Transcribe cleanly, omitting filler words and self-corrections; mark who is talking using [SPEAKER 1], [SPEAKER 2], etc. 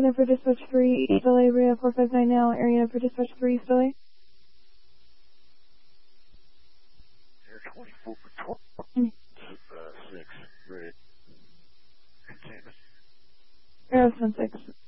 [SPEAKER 1] there for dispatch 3, East LA, area 459 now, area for dispatch 3, East LA.
[SPEAKER 2] Air 24 for 12. 6, great. Containment.
[SPEAKER 1] Air 76.